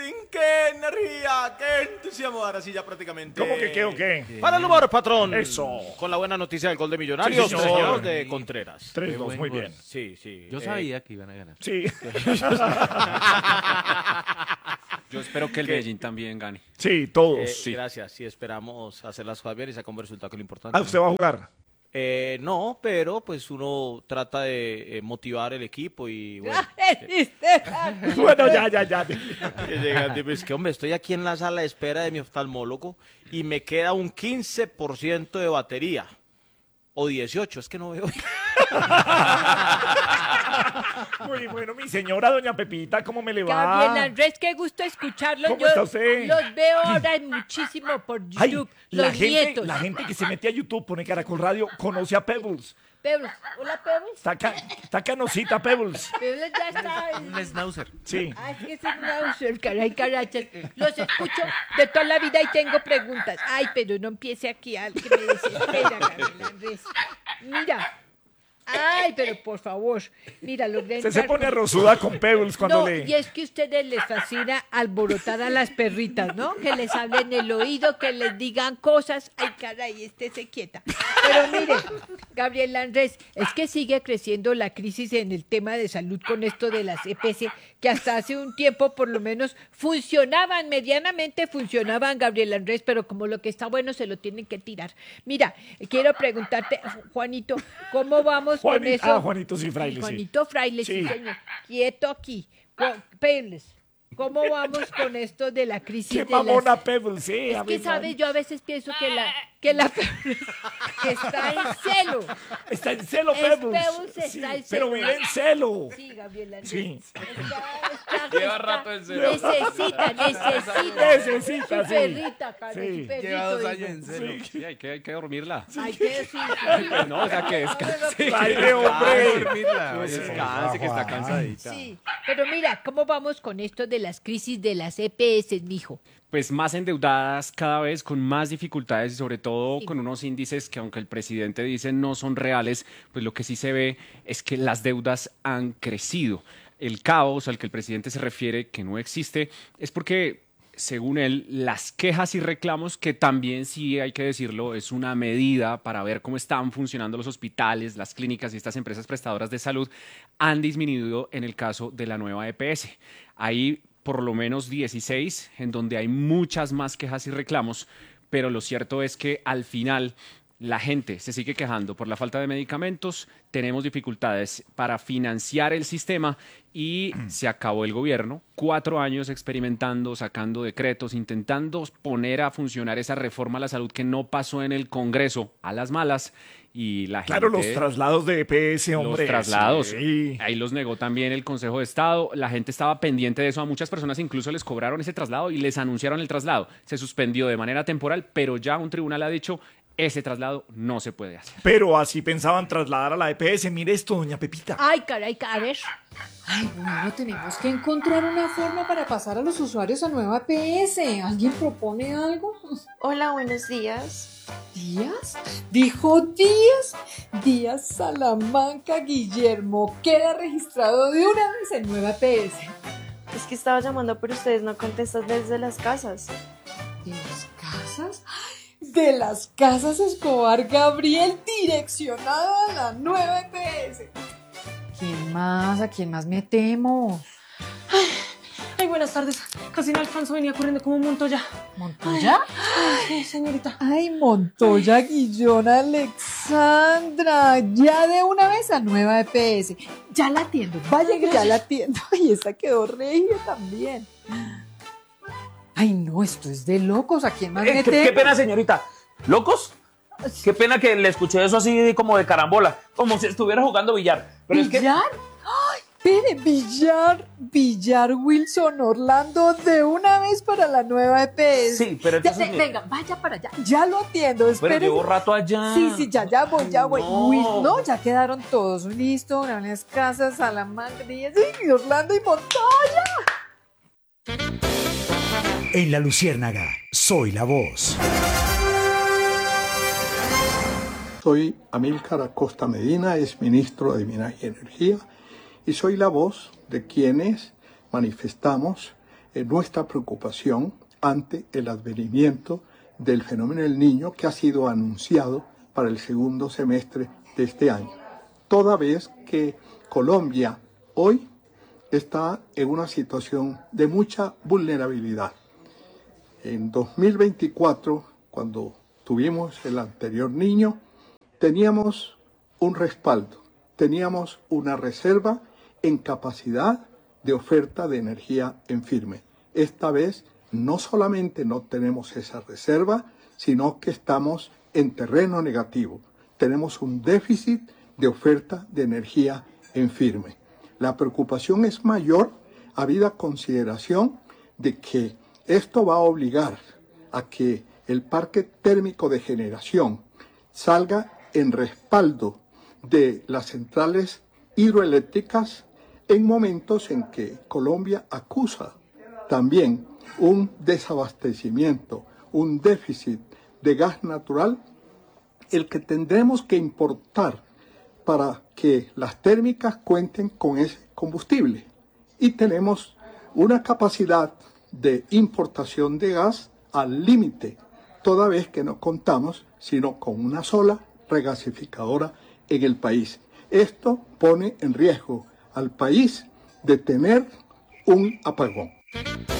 qué energía, qué entusiasmo. Ahora sí ya prácticamente. ¿Cómo que qué o qué? Para el humor, patrón. Eso. Con la buena noticia del gol de Millonarios, Sí, señor. de Contreras. 3-2, muy bien. Sí, sí. Yo sabía que iban a ganar. Sí. Yo espero que el Medellín también gane. Sí, todos. Sí. Gracias, sí, esperamos hacer las cosas bien y sacar un buen resultado, que es lo importante. Ah, ¿usted va a jugar? No, pero pues uno trata de motivar el equipo y bueno. Bueno, ya. Que llegan, pues, que hombre, estoy aquí en la sala de espera de mi oftalmólogo y me queda un 15% de batería. O 18, es que no veo. Muy bueno, mi señora doña Pepita, ¿cómo me le va? Gabriel Andrés, qué gusto escucharlos. ¿Cómo está usted? Los veo ahora muchísimo por Ay, YouTube. la Los nietos. gente que se mete a YouTube, pone Caracol Radio, conoce a Pebbles. Pebbles. Hola, Pebbles. Está canosita Pebbles. Pebbles ya está. Un schnauzer. Sí. Ay, es que es un user, caray, carachas. Los escucho de toda la vida y tengo preguntas. Ay, pero no empiece aquí al que me desespera, Gabriel Andrés. Mira. Ay, pero por favor, mira, logré Se pone rosuda con Pebbles cuando no, lee. y es que a ustedes les fascina alborotar a las perritas, ¿no? Que les hablen en el oído, que les digan cosas. Ay, caray, estése quieta. Pero mire, Gabriel Andrés, es que sigue creciendo la crisis en el tema de salud con esto de las EPS, que hasta hace un tiempo por lo menos funcionaban, medianamente funcionaban, Gabriel Andrés, pero como lo que está bueno se lo tienen que tirar. Mira, quiero preguntarte, Juanito, ¿cómo vamos con eso? Juanito sí, Fraile, sí. Juanito Fraile, sí, Sí. señor. Quieto aquí. Pérez, ¿cómo vamos con esto de la crisis Qué de las... mamona Pebbles, sí. Es que, ¿sabes? Yo a veces pienso que que está en celo. Está en celo Es Pebbles. Pebbles, está en pero celo. vive en celo. Sí, Gabriel Andrés. Sí. Lleva rato en celo. Necesita, sí. su perrita, cara, Sí. su perrito, Lleva 2 digo. años en celo. Sí, hay que dormirla. Hay que decir. Pues no, o sea, que descanse. Fraile, hombre. Dormirla. Descanse, que está cansadita. Sí, pero mira, ¿cómo vamos con esto de las crisis de las EPS, mijo? Pues más endeudadas cada vez, con más dificultades y sobre todo Sí. con unos índices que aunque el presidente dice no son reales, pues lo que sí se ve es que las deudas han crecido. El caos al que el presidente se refiere, que no existe, es porque, según él, las quejas y reclamos, que también sí hay que decirlo, es una medida para ver cómo están funcionando los hospitales, las clínicas y estas empresas prestadoras de salud, han disminuido en el caso de la nueva EPS. Hay por lo menos 16 en donde hay muchas más quejas y reclamos, pero lo cierto es que al final la gente se sigue quejando por la falta de medicamentos, tenemos dificultades para financiar el sistema y se acabó el gobierno. 4 años experimentando, sacando decretos, intentando poner a funcionar esa reforma a la salud que no pasó en el Congreso a las malas. Y la Claro, gente, los traslados de EPS, hombre. los traslados, Sí. ahí los negó también el Consejo de Estado, la gente estaba pendiente de eso, a muchas personas incluso les cobraron ese traslado y les anunciaron el traslado, se suspendió de manera temporal, pero ya un tribunal ha dicho, ese traslado no se puede hacer. Pero así pensaban trasladar a la EPS. Mire esto, doña Pepita. Ay, caray, a ver. Ay, bueno, tenemos que encontrar una forma para pasar a los usuarios a nueva PS. ¿Alguien propone algo? Hola, buenos días. ¿Díaz? ¿Dijo Díaz? Díaz Salamanca Guillermo queda registrado de una vez en nueva PS. Es que estaba llamando, pero ustedes no contestan desde las casas. ¿De las casas? De las casas Escobar Gabriel, direccionado a la nueva EPS. ¿Quién más? ¿A quién más metemos? Ay, buenas tardes. Casi no alcanzo, venía corriendo como un Montoya. ¿Montoya? Ay, señorita. Ay, Montoya Guillón Alexandra. Ya de una vez a nueva EPS. Ya la atiendo. Vaya que ya la atiendo. Ay, esta quedó regia también. Ay, no, esto es de locos. ¿A quién más metemos? Qué pena, señorita. ¿Locos? Qué pena que le escuché eso así como de carambola, como si estuviera jugando billar. Pero es que... ¿Billar? ¡Ay! Espere, Villar Wilson Orlando de una vez para la nueva EPS. Sí, pero entonces... Venga, vaya para allá. Ya lo atiendo, Pero espere. llevo rato allá. Sí, ya voy. No. No, ya quedaron todos. Listo, unas casas, Salamanca, y Orlando y Montoya. En La Luciérnaga, soy la voz. Soy Amílcar Acosta Medina, es ministro de Minas y Energía, y soy la voz de quienes manifestamos nuestra preocupación ante el advenimiento del fenómeno del Niño que ha sido anunciado para el segundo semestre de este año. Toda vez que Colombia hoy está en una situación de mucha vulnerabilidad. En 2024, cuando tuvimos el anterior Niño, teníamos un respaldo, teníamos una reserva en capacidad de oferta de energía en firme. Esta vez no solamente no tenemos esa reserva, sino que estamos en terreno negativo. Tenemos un déficit de oferta de energía en firme. La preocupación es mayor habida consideración de que esto va a obligar a que el parque térmico de generación salga en respaldo de las centrales hidroeléctricas en momentos en que Colombia acusa también un desabastecimiento, un déficit de gas natural, el que tendremos que importar para que las térmicas cuenten con ese combustible. Y tenemos una capacidad de importación de gas al límite, toda vez que no contamos sino con una sola regasificadora en el país. Esto pone en riesgo al país de tener un apagón.